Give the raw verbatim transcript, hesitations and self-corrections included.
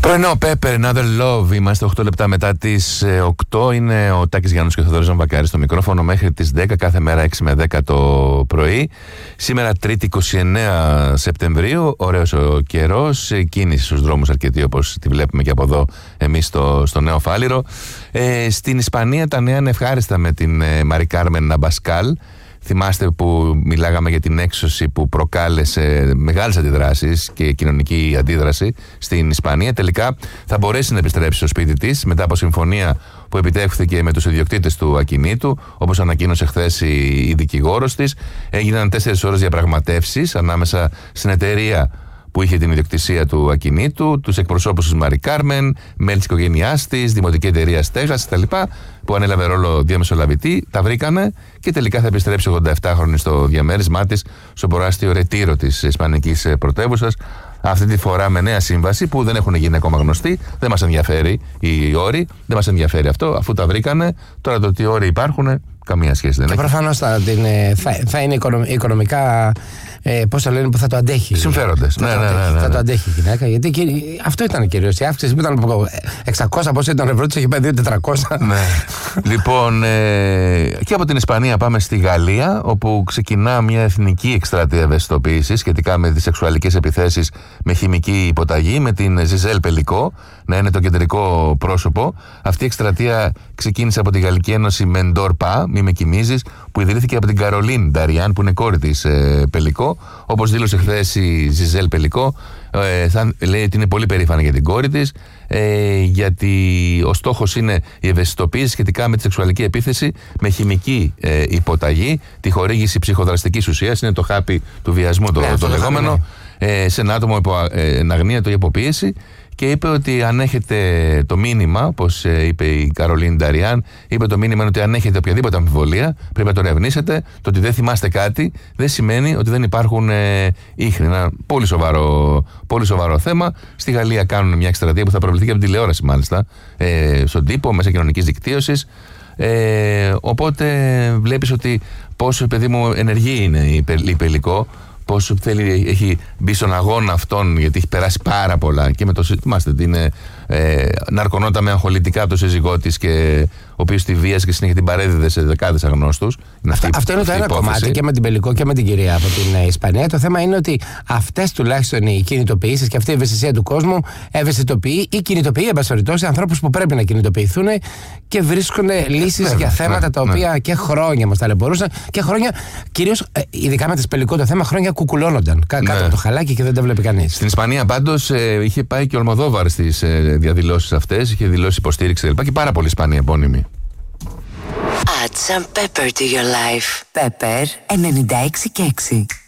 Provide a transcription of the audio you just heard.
Πρωινό Pepper, Another Love. Είμαστε οκτώ λεπτά μετά τις οκτώ. Είναι ο Τάκης Γιάννους και ο Θοδωρής Ζαμπακάρης στο μικρόφωνο μέχρι τις δέκα, κάθε μέρα έξι με δέκα το πρωί. Σήμερα Τρίτη είκοσι εννέα Σεπτεμβρίου. Ωραίος ο καιρός. Κίνηση στους δρόμους αρκετή, όπως τη βλέπουμε και από εδώ εμείς στο, στο Νέο Φάληρο. Ε, στην Ισπανία τα νέα είναι ευχάριστα με την ε, Μαρι Κάρμεν Αμπασκάλ. Θυμάστε που μιλάγαμε για την έξωση που προκάλεσε μεγάλες αντιδράσεις και κοινωνική αντίδραση στην Ισπανία. Τελικά θα μπορέσει να επιστρέψει στο σπίτι της μετά από συμφωνία που επιτεύχθηκε με τους ιδιοκτήτες του ακινήτου. Όπως ανακοίνωσε χθες η, η δικηγόρος της, έγιναν τέσσερις ώρες διαπραγματεύσεις ανάμεσα στην εταιρεία που είχε την ιδιοκτησία του ακινήτου, τους εκπροσώπους της Μαρι Κάρμεν, μέλη της οικογένειάς της, δημοτική εταιρεία στέγασης κτλ. Που ανέλαβε ρόλο διαμεσολαβητή. Τα βρήκανε και τελικά θα επιστρέψει ογδοεπτάχρονη στο διαμέρισμά της, στο προάστιο Ρετήρο της Ισπανικής πρωτεύουσας. Αυτή τη φορά με νέα σύμβαση που δεν έχουν γίνει ακόμα γνωστοί. Δεν μας ενδιαφέρει οι όροι, δεν μας ενδιαφέρει αυτό, αφού τα βρήκανε. Τώρα το τι όροι υπάρχουν, καμία σχέση δεν και έχει. Προφανώς θα, θα, θα είναι οικονομικά. Ε, πώς το λένε, που θα το αντέχει. Συμφέροντες. Ναι, ναι, ναι, ναι, ναι. Θα το αντέχει η γυναίκα. Γιατί και, αυτό ήταν κυρίως η αύξηση που ήταν από εξακόσια, πόσο ήταν ευρώ, της έχει πάει δύο χιλιάδες τετρακόσια. Ναι. Λοιπόν, ε, και από την Ισπανία πάμε στη Γαλλία, όπου ξεκινά μια εθνική εκστρατεία ευαισθητοποίησης σχετικά με τις σεξουαλικές επιθέσεις με χημική υποταγή, με την Ζιζέλ Πελικό να είναι το κεντρικό πρόσωπο. Αυτή η εκστρατεία ξεκίνησε από τη Γαλλική Ένωση Μεντόρ Πα, μη με κοιμίζεις, που ιδρύθηκε από την Καρολίν Νταριάν, που είναι κόρη της ε, Πελικό. Όπως δήλωσε χθες η Ζιζέλ Πελικό, ε, θα, λέει ότι είναι πολύ περήφανη για την κόρη της, ε, γιατί ο στόχος είναι η ευαισθητοποίηση σχετικά με τη σεξουαλική επίθεση με χημική ε, υποταγή, τη χορήγηση ψυχοδραστικής ουσίας, είναι το χάπι του βιασμού το, ναι, το λεγόμενο, ε, σε ένα άτομο υπό ε, αγνία ή υποποίηση. Και είπε ότι αν έχετε το μήνυμα, όπως είπε η Καρολίν Νταριάν, είπε το μήνυμα είναι ότι αν έχετε οποιαδήποτε αμφιβολία, πρέπει να το ερευνήσετε. Το ότι δεν θυμάστε κάτι δεν σημαίνει ότι δεν υπάρχουν ε, ίχνη. Ένα πολύ σοβαρό, πολύ σοβαρό θέμα. Στη Γαλλία κάνουν μια εκστρατεία που θα προβληθεί και από την τηλεόραση, μάλιστα, ε, στον τύπο, μέσα κοινωνικής δικτύωσης. Ε, οπότε βλέπεις ότι πόσο, παιδί μου, ενεργή είναι η, η Πελικό. Πόσο θέλει, έχει μπει στον αγώνα αυτόν, γιατί έχει περάσει πάρα πολλά και με το θυμάστε την ε, ναρκωνότα με αγχολητικά από το σύζυγό της, και ο οποίος τη βίασε και συνέχεια την παρέδιδε σε δεκάδες αγνώστους. Αυτό, αυτό είναι το ένα υπόθεση. Κομμάτι, και με την Πελικό και με την κυρία από την ε, Ισπανία. Το θέμα είναι ότι αυτές τουλάχιστον οι κινητοποιήσεις και αυτή η ευαισθησία του κόσμου ευαισθητοποιεί ή κινητοποιεί, εν πάση περιπτώσει, ανθρώπους που πρέπει να κινητοποιηθούν και βρίσκουν λύσεις για θέματα ναι, τα οποία ναι. και χρόνια μας ταλαιπωρούσαν και χρόνια, κυρίως ε, ειδικά με τις Πελικό το θέμα, χρόνια κουκουλώνονταν κάτω ναι. από το χαλάκι και δεν τα βλέπει κανείς. Στην Ισπανία πάντως ε, είχε πάει και ο Αλμοδόβαρ στις ε, διαδηλώσεις αυτές, είχε δηλώσει υποστήριξη κλπ. Και πάρα πολλοί Ισπανοί επώνυμοι. Add some pepper to your life. Pepper ενενήντα έξι και έξι.